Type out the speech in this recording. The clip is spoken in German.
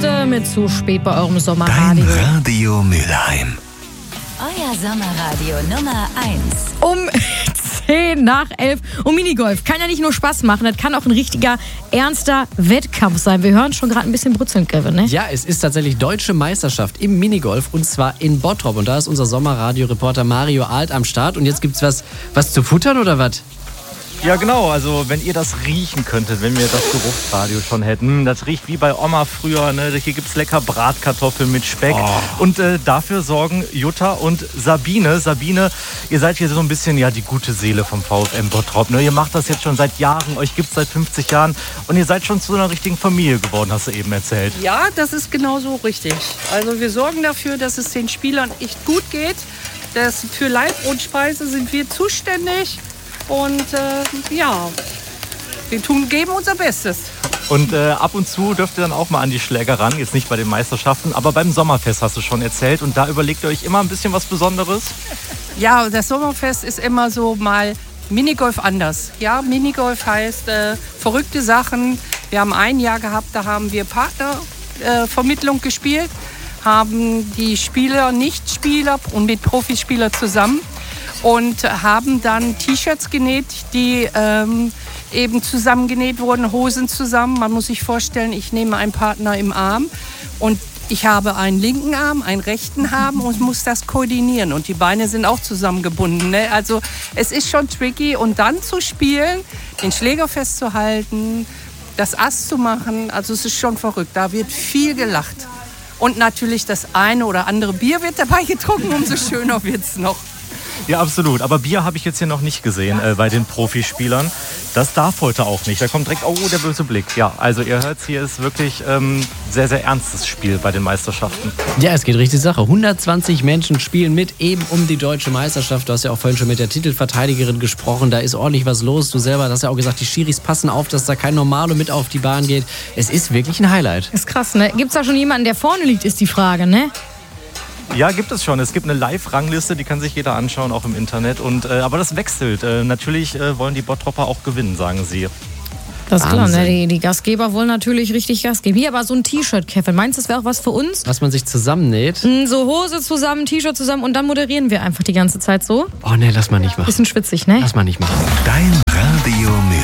heute mit zu spät bei eurem Sommerradio. Dein Radio Mülheim. Euer Sommerradio Nummer 1. Um 10:10. Und Minigolf kann ja nicht nur Spaß machen, das kann auch ein richtiger, ernster Wettkampf sein. Wir hören schon gerade ein bisschen brutzeln, Kevin, ne? Ja, es ist tatsächlich deutsche Meisterschaft im Minigolf und zwar in Bottrop. Und da ist unser Sommerradio-Reporter Mario Alt am Start. Und jetzt gibt's was zu futtern oder was? Ja genau, also wenn ihr das riechen könntet, wenn wir das Geruchsradio schon hätten. Das riecht wie bei Oma früher, ne? Hier gibt's lecker Bratkartoffeln mit Speck. Und dafür sorgen Jutta und Sabine. Sabine, ihr seid hier so ein bisschen ja die gute Seele vom VfM Bottrop. Ne? Ihr macht das jetzt schon seit Jahren, euch gibt's seit 50 Jahren und ihr seid schon zu einer richtigen Familie geworden, hast du eben erzählt. Ja, das ist genau so richtig. Also wir sorgen dafür, dass es den Spielern echt gut geht. Für Leib und Speise sind wir zuständig. Und ja, wir geben unser Bestes. Und ab und zu dürft ihr dann auch mal an die Schläger ran, jetzt nicht bei den Meisterschaften, aber beim Sommerfest hast du schon erzählt. Und da überlegt ihr euch immer ein bisschen was Besonderes? Ja, das Sommerfest ist immer so mal Minigolf anders. Ja, Minigolf heißt verrückte Sachen. Wir haben ein Jahr gehabt, da haben wir Partnervermittlung gespielt, haben die Spieler, Nichtspieler und mit Profispieler zusammen. Und haben dann T-Shirts genäht, die eben zusammengenäht wurden, Hosen zusammen. Man muss sich vorstellen, ich nehme einen Partner im Arm und ich habe einen linken Arm, einen rechten Arm und muss das koordinieren. Und die Beine sind auch zusammengebunden. Ne? Also es ist schon tricky. Und dann zu spielen, den Schläger festzuhalten, das Ass zu machen, also es ist schon verrückt. Da wird viel gelacht. Und natürlich das eine oder andere Bier wird dabei getrunken, umso schöner wird es noch. Ja, absolut. Aber Bier habe ich jetzt hier noch nicht gesehen bei den Profispielern. Das darf heute auch nicht. Da kommt direkt, oh, der böse Blick. Ja, also ihr hört, hier ist wirklich sehr, sehr ernstes Spiel bei den Meisterschaften. Ja, es geht richtig Sache. 120 Menschen spielen mit, eben um die deutsche Meisterschaft. Du hast ja auch vorhin schon mit der Titelverteidigerin gesprochen. Da ist ordentlich was los. Du selber hast ja auch gesagt, die Schiris passen auf, dass da kein Normalo mit auf die Bahn geht. Es ist wirklich ein Highlight. Ist krass, ne? Gibt's da schon jemanden, der vorne liegt, ist die Frage, ne? Ja, gibt es schon. Es gibt eine Live-Rangliste, die kann sich jeder anschauen, auch im Internet. Und, aber das wechselt. Natürlich wollen die Bottropper auch gewinnen, sagen sie. Das ist klar, ne? Die Gastgeber wollen natürlich richtig Gas geben. Hier aber so ein T-Shirt, Kevin. Meinst du, das wäre auch was für uns? Was man sich zusammennäht? So Hose zusammen, T-Shirt zusammen und dann moderieren wir einfach die ganze Zeit so. Oh ne, lass mal nicht machen. Bisschen schwitzig, ne? Lass mal nicht machen. Dein